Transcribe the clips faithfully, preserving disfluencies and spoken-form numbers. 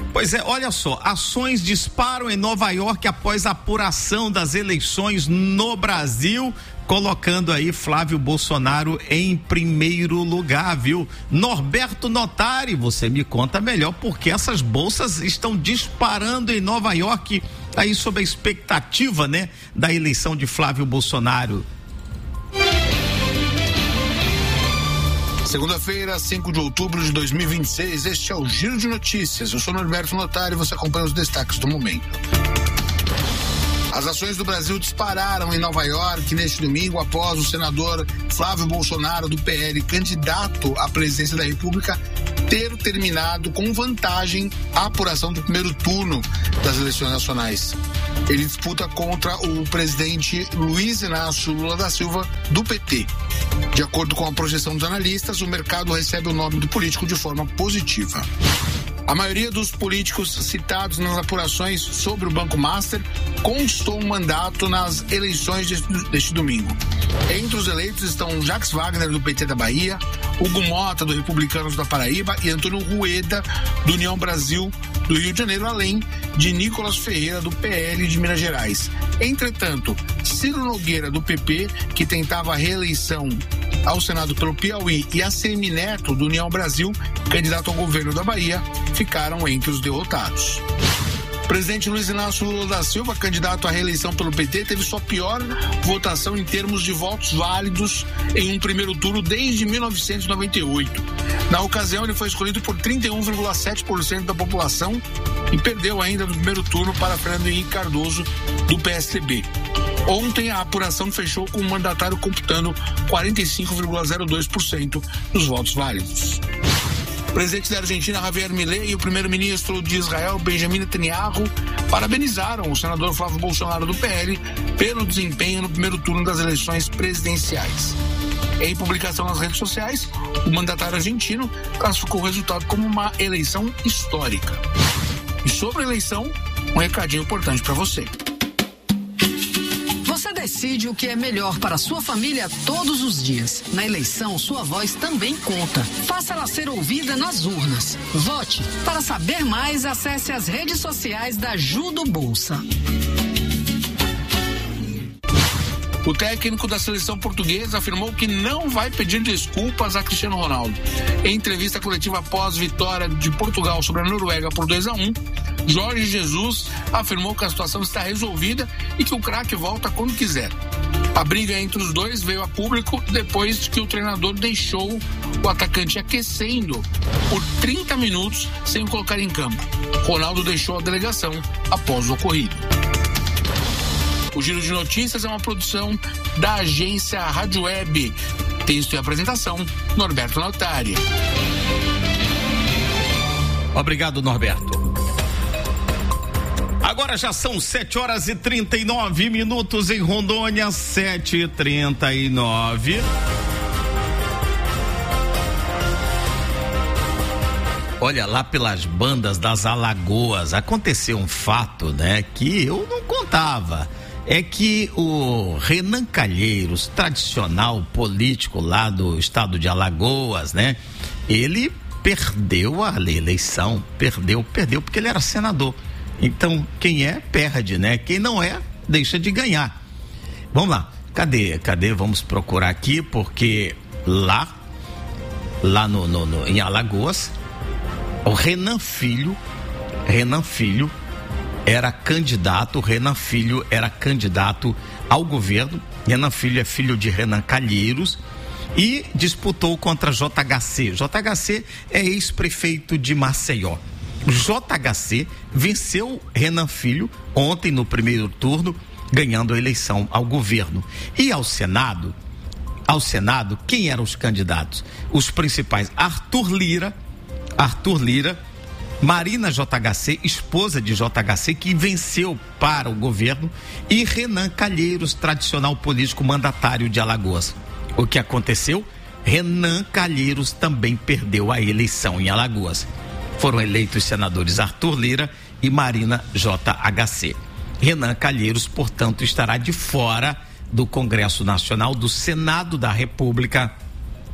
Pois é, olha só, ações disparam em Nova York após a apuração das eleições no Brasil, colocando aí Flávio Bolsonaro em primeiro lugar, viu? Norberto Notari, você me conta melhor porque essas bolsas estão disparando em Nova York aí sob a expectativa, né, da eleição de Flávio Bolsonaro. Segunda-feira, cinco de outubro de dois mil e vinte e seis, este é o Giro de Notícias. Eu sou Norberto Notari e você acompanha os destaques do momento. As ações do Brasil dispararam em Nova York neste domingo após o senador Flávio Bolsonaro, do P L, candidato à presidência da República, ter terminado com vantagem a apuração do primeiro turno das eleições nacionais. Ele disputa contra o presidente Luiz Inácio Lula da Silva, do P T. De acordo com a projeção dos analistas, o mercado recebe o nome do político de forma positiva. A maioria dos políticos citados nas apurações sobre o Banco Master conquistou um mandato nas eleições deste domingo. Entre os eleitos estão Jacques Wagner, do P T da Bahia, Hugo Mota, do Republicanos da Paraíba, e Antônio Rueda, do União Brasil, do Rio de Janeiro, além de Nicolas Ferreira, do P L de Minas Gerais. Entretanto, Ciro Nogueira, do P P, que tentava a reeleição ao Senado pelo Piauí, e A C M Neto, do União Brasil, candidato ao governo da Bahia, ficaram entre os derrotados. O presidente Luiz Inácio Lula da Silva, candidato à reeleição pelo P T, teve sua pior votação em termos de votos válidos em um primeiro turno desde mil novecentos e noventa e oito. Na ocasião, ele foi escolhido por trinta e um vírgula sete por cento da população e perdeu ainda no primeiro turno para Fernando Henrique Cardoso, do P S D B. Ontem, a apuração fechou com o mandatário computando quarenta e cinco vírgula zero dois por cento dos votos válidos. O presidente da Argentina, Javier Milei, e o primeiro-ministro de Israel, Benjamin Netanyahu, parabenizaram o senador Flávio Bolsonaro, do P L, pelo desempenho no primeiro turno das eleições presidenciais. Em publicação nas redes sociais, o mandatário argentino classificou o resultado como uma eleição histórica. E sobre a eleição, um recadinho importante para você. Você decide o que é melhor para a sua família todos os dias. Na eleição, sua voz também conta. Faça ela ser ouvida nas urnas. Vote. Para saber mais, acesse as redes sociais da Judo Bolsa. O técnico da seleção portuguesa afirmou que não vai pedir desculpas a Cristiano Ronaldo. Em entrevista coletiva após vitória de Portugal sobre a Noruega por dois a um, Jorge Jesus afirmou que a situação está resolvida e que o craque volta quando quiser. A briga entre os dois veio a público depois que o treinador deixou o atacante aquecendo por trinta minutos sem o colocar em campo. Ronaldo deixou a delegação após o ocorrido. O Giro de Notícias é uma produção da agência Rádio Web. Texto e apresentação, Norberto Notari. Obrigado, Norberto. Agora já são sete horas e trinta e nove minutos em Rondônia, sete e trinta e nove. Olha, lá pelas bandas das Alagoas aconteceu um fato, né, que eu não contava. É que o Renan Calheiros, tradicional político lá do estado de Alagoas, né? Ele perdeu a eleição, perdeu, perdeu porque ele era senador. Então, quem é, perde, né? Quem não é, deixa de ganhar. Vamos lá, cadê, cadê? Vamos procurar aqui, porque lá, lá no, no, no em Alagoas, o Renan Filho, Renan Filho, era candidato, Renan Filho era candidato ao governo. Renan Filho é filho de Renan Calheiros e disputou contra J H C. J H C é ex-prefeito de Maceió. J H C venceu Renan Filho ontem no primeiro turno, ganhando a eleição ao governo. E ao Senado, ao Senado, quem eram os candidatos? Os principais: Arthur Lira, Arthur Lira, Marina J H C, esposa de J H C, que venceu para o governo, e Renan Calheiros, tradicional político mandatário de Alagoas. O que aconteceu? Renan Calheiros também perdeu a eleição em Alagoas. Foram eleitos senadores Arthur Lira e Marina J H C. Renan Calheiros, portanto, estará de fora do Congresso Nacional, do Senado da República,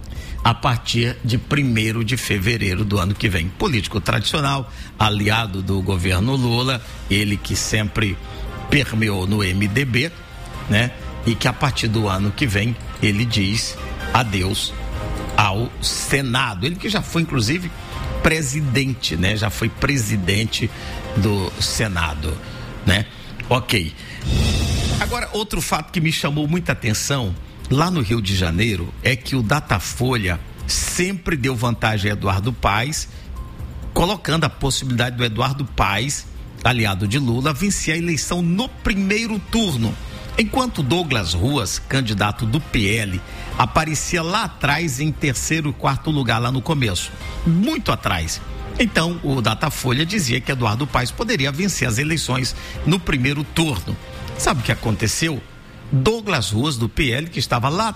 a partir de primeiro de fevereiro do ano que vem. Político tradicional, aliado do governo Lula, ele que sempre permeou no M D B, né? E que a partir do ano que vem ele diz adeus ao Senado. Ele que já foi inclusive presidente, né? Já foi presidente do Senado, né? Ok. Agora, outro fato que me chamou muita atenção lá no Rio de Janeiro é que o Datafolha sempre deu vantagem a Eduardo Paes, colocando a possibilidade do Eduardo Paes, aliado de Lula, vencer a eleição no primeiro turno, enquanto Douglas Ruas, candidato do P L, aparecia lá atrás em terceiro e quarto lugar lá no começo, muito atrás. Então o Datafolha dizia que Eduardo Paes poderia vencer as eleições no primeiro turno. Sabe o que aconteceu? Douglas Ruas, do P L, que estava lá